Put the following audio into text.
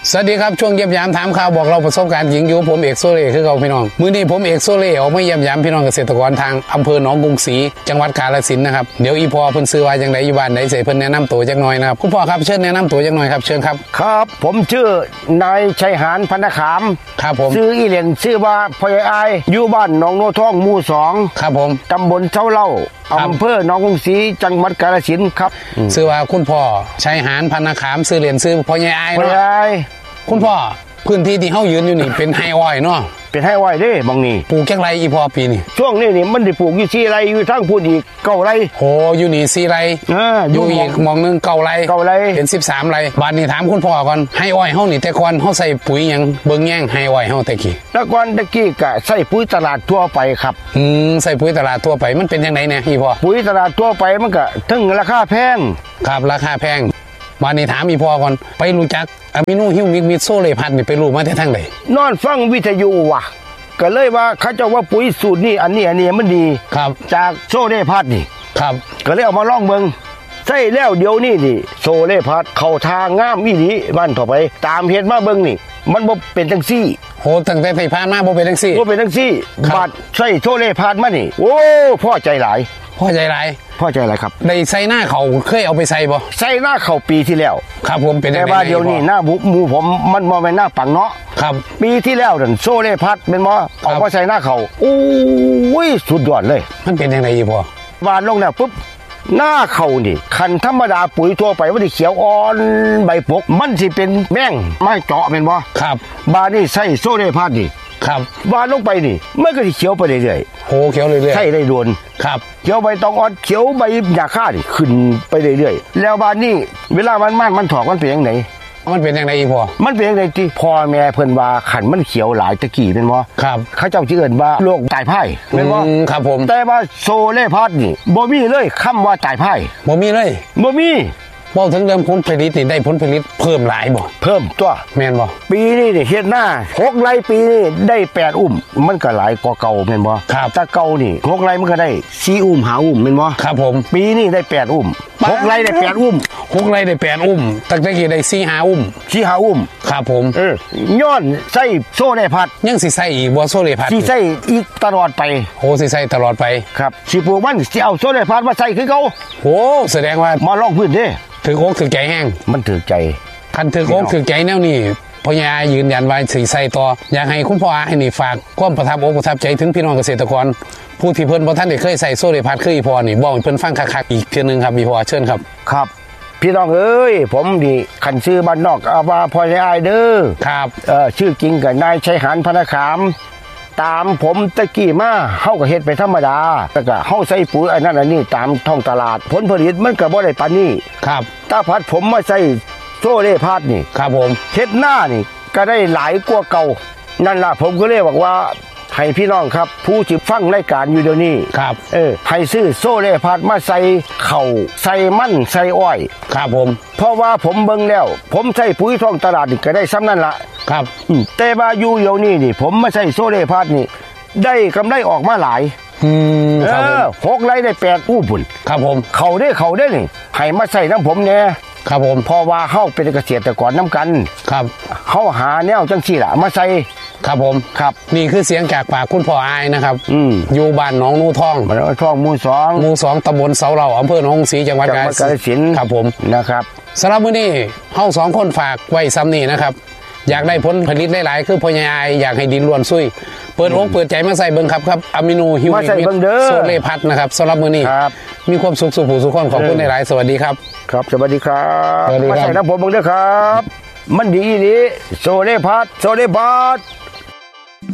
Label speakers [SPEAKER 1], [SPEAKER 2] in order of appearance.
[SPEAKER 1] สวัสดีครับช่วงเยี่ยมยามถามข่าวบอกเราประสบการณ์หญิงอยู่ผมเอกโซเล่คือเขาพี่น้องมื้อนี้ผมเอกโซเล่ออกมาเยี่ยมยามพี่น้องเกษตรกรทางอำเภอหนองกรุงศรีจังหวัดกาฬสินธุ์นะครับเดี๋ยวอีพอเพิ่นซื้อว่าจังไดอยู่บ้านไหนเสเพิ่นแนะนำตัวจักหน่อยนะครับคุณพ่อครับเชิญแนะนำตัวจักหน่อยครับเชิญครับ
[SPEAKER 2] ครับผมชื่อนายชัยหานพรรณขาม
[SPEAKER 1] ครับผม
[SPEAKER 2] ชื่ออีเหรียญชื่อว่าพ่อใหญ่อายอยู่บ้านหนองโนทองหมู่2
[SPEAKER 1] ครับผม
[SPEAKER 2] ตำบลเช้าเล่าอำเภอหนองกรุงศรีจังหวัดกาฬสินธุ์ครับ
[SPEAKER 1] ชื่อว่าคุณพ่อชัยหานพรรณขามชื่อเรียนชื่อพ่อใหญ่อาย
[SPEAKER 2] พ่อใหญ่อาย
[SPEAKER 1] คุณพ่อพื้นที่ที่เฮายืนอยู่นี่เป็นไฮอ้อยเนาะ
[SPEAKER 2] เป็นไฮอ้อยเด้บางนี่
[SPEAKER 1] ปลูกจักไรอีพอปีนี่
[SPEAKER 2] ช่วงนี้นี่มันได้ปลูกอยู่4 ไร่อยู่ทั้งพูดอีก9 ไร่
[SPEAKER 1] โหอยู่นี่4 ไร่อยู่อีกมองนึง9 ไร่เป็น13 ไร่บาดนี้ถามคุณพ่อก่อนไฮอ้อยเฮานี่แต่ก่อนเฮาใส่ปุ๋ยหยังเบิ่งแย่งไฮอ้อยเฮาแต่กี้
[SPEAKER 2] แต่ก่อนตะกี้ก็ใส่ปุ๋ยตลาดทั่วไปครับ
[SPEAKER 1] ใส่ปุ๋ยตลาดทั่วไปมันเป็นจังได๋เนี่ยอีพ่อ
[SPEAKER 2] ปุ๋ยตลาดทั่วไปมันก็ถึงราคาแพง
[SPEAKER 1] ครับราคาแพงวันนี้ถามอีพ่อก่อนไปรู้จักอะมิโนฮิวมิกมิโซเลพัดนี่ไปรู้มาแต่ทางใด
[SPEAKER 2] นอนฟังวิทยุว่ะก็เลยว่าเขาเจ้าว่าปุ๋ยสูตรนี้อันนี้มันดี
[SPEAKER 1] ครับ
[SPEAKER 2] จากโซเลพัดนี่
[SPEAKER 1] ครับ
[SPEAKER 2] ก็เลยเอามาลองเบิ่งใส่แล้วเดี๋ยวนี้นี่โซเลพัดเข้าทางงามอีหลีบ้านต่อไปตามเฮ็ดมาเบิ่งนี่มันบ่เป็นจังซี่
[SPEAKER 1] โหตั้งแต่ไฟผ่านมาบ่เป็นจังซี่
[SPEAKER 2] บ่เป็นจังซี่บาดใส่โซเลพัดมานี่โอ้พอใจหลาย
[SPEAKER 1] พอใจหลาย
[SPEAKER 2] ครับ
[SPEAKER 1] ได้ใส่หน้าเขาเคยเอาไปใส่บ่
[SPEAKER 2] ใส่หน้าเขาปีที่แล้ว
[SPEAKER 1] ครับผมเป็น
[SPEAKER 2] แต่ว่าเดี๋ยวนี้หน้าหมูผมมันบ่แม่นหน้าปังเนาะ
[SPEAKER 1] ครับ
[SPEAKER 2] ปีที่แล้วนั่นโซเลพัดแม่นบ่เอามาใส่หน้าเขาโอ้ยสุดยอดเลย
[SPEAKER 1] มันเป็นจังได๋อีพ่อ
[SPEAKER 2] วานลงแล้วปุ๊บหน้าเขานี่คันธรรมดาปุ๋ยทั่วไปมันสิเขียวอ่อนใบปกมันสิเป็นแม่งไม้เจาะแม่นบ่
[SPEAKER 1] ครับ
[SPEAKER 2] บาดนี้ใส่โซเลพัดนี่
[SPEAKER 1] ครับ
[SPEAKER 2] วานลงไปนี่มันก็สิเขียวไปเรื่อย
[SPEAKER 1] ๆโหเขียวเรื่อยๆ
[SPEAKER 2] ใช่ได้โดน
[SPEAKER 1] ครับ
[SPEAKER 2] เขียวใบตองอ่อนเขียวใบหญ้าค่านี่ขึ้นไปเรื่อยๆแล้วบาดนี้เวลามันถอกมันเป็นจังได๋
[SPEAKER 1] มันเป็นจังได๋อีพ่อ
[SPEAKER 2] มันเป็นจังได๋ที่พ่อแม่เพิ่นว่าขันมันเขียวหลายตะกี้แม่นบ่
[SPEAKER 1] ครับ
[SPEAKER 2] เขาเจ้าสิเอิ้นว่าโรคตายพายแม่นบ่
[SPEAKER 1] ครับผม
[SPEAKER 2] แต่ว่าโซเลพัดนี่บ่มีเลยคำว่าตายพาย
[SPEAKER 1] บ่มีเลย
[SPEAKER 2] บ่มี
[SPEAKER 1] บ่ถึงเดิมผลผลิตนี่ได้ผลผลิตเพิ่มหลายบ่
[SPEAKER 2] เพิ่มตัว
[SPEAKER 1] แม่นบ่
[SPEAKER 2] ปีนี้นี่เฮ็ดหน้า6 ไร่ปีนี้ได้8 อุ้มมันก็หลายกว่าเก่าแม่นบ่
[SPEAKER 1] ครับ
[SPEAKER 2] แต่เก่านี่6 ไร่มันก็ได้4 อุ้ม5 อุ้มแม่นบ่
[SPEAKER 1] ครับผม
[SPEAKER 2] ปีนี้ได้8 อุ้ม6 ไร่ได้8 อุ้ม
[SPEAKER 1] 6 ไร่ได้8 อุ้มตั้งแต่กี้ได้4-5 อุ้ม
[SPEAKER 2] 4-5 อุ้ม
[SPEAKER 1] ครับผม
[SPEAKER 2] ย้อนใส่โซเลพัด
[SPEAKER 1] ยังสิใส่อีกบ่โซเลพัด
[SPEAKER 2] สิใส่อีกตลอดไป
[SPEAKER 1] โหสิใส่ตลอดไป
[SPEAKER 2] ครับสิปลูกมันสิเอาโซเลพัดมาใส่คือเก่า
[SPEAKER 1] โหแสดงว่า
[SPEAKER 2] มาลองพื้นเด้
[SPEAKER 1] ถืออกถือใจแห้ง
[SPEAKER 2] มันถือใจ
[SPEAKER 1] คันถืออกถือใจแนวนี้พ่อยายยืนยันไว้สีใส่ต่ออยากให้คุณพ่อให้นี่ฝากความประทับอกประทับใจถึงพี่น้องเกษตรกรผู้ที่เพิ่นบ่ทันได้เคยใส่โซเลพัดคืออีพ่อนี่บอกให้เพิ่นฟังคักๆอีกเทื่อนึงครับอีพ่อเชิญครับ
[SPEAKER 2] ครับพี่น้องเอ้ยผมนี่ขันชื่อบ้านนอกว่าพ่อใหญ่อายเด้อ
[SPEAKER 1] ครับ
[SPEAKER 2] ชื่อจริงกับนายชัยหานพรรณขามตามผมตะกี้มาเฮาก็เฮ็ดไปธรรมดาแต่ก็เฮาใส่ปุ๋ยอันนั้นอันนี้ตามท้องตลาดผลผลิตมันก็บ่ได้ปานนี้
[SPEAKER 1] ครับ
[SPEAKER 2] ตาพัดผมมาใส่โซเลพัดนี่
[SPEAKER 1] ครับผม
[SPEAKER 2] เฮ็ดหน้านี่ก็ได้หลายกว่าเก่านั่นล่ะผมก็เลยบอกว่าให้พี่น้องครับผู้ที่ฟังรายการอยู่เดี๋ยวนี้
[SPEAKER 1] ครับ
[SPEAKER 2] ให้ซื้อโซเลพัดมาใส่เข่าใส่มันใส่อ้อย
[SPEAKER 1] ครับผม
[SPEAKER 2] เพราะว่าผมเบิ่งแล้วผมใส่ปุ๋ยท้องตลาดนี่ก็ได้ซ้ำนั่นละ
[SPEAKER 1] ครับ
[SPEAKER 2] แต่ว่าอยู่เดี๋ยวนี้นี่ผมมาใส่โซเลพัดนี่ได้กำไรออกมาหลาย
[SPEAKER 1] ครับ
[SPEAKER 2] 6 ไร่ได้8 อุ้มพุ่น
[SPEAKER 1] ครับผม
[SPEAKER 2] เขาได้นี่ให้มาใส่น้ำผมแน่
[SPEAKER 1] ครับผม
[SPEAKER 2] เพราะว่าเฮาเป็นเกษตรกรน้ำกัน
[SPEAKER 1] ครับ
[SPEAKER 2] เฮาหาแนวจังซี่ล่ะมาใส่
[SPEAKER 1] ครับผม
[SPEAKER 2] ครับ
[SPEAKER 1] นี่คือเสียงจากปากคุณพ่ออายนะครับอยู่บ้านหนองนูทอง
[SPEAKER 2] บ้านหนองนูทองหมู่
[SPEAKER 1] 2ตำบลเสาเหล่าอำเภอหนองศรีจังหวัดกาฬสินธุ์ครับผม
[SPEAKER 2] นะครับ
[SPEAKER 1] สำหรับมื้อนี้เฮา2คนฝากไว้ซ้ำนี่นะครับอยากได้ผลผลิตหลายๆคือพ่อใหญ่อายอยากให้ดินล้วนซุยเปิดอกเปิดใจมาใส่เบิ่งครับอะมิโนฮิวมิกโซเลพัดนะครับสำหรับมื้อนี้มีความสุขสุขสุขคนขอบคุณหลายๆสวัสดีครับ
[SPEAKER 2] ครับสวัสดีครับมาใส่น้ำผมเบิ่งเด้อครับมันดีอีหลีโซเลพัด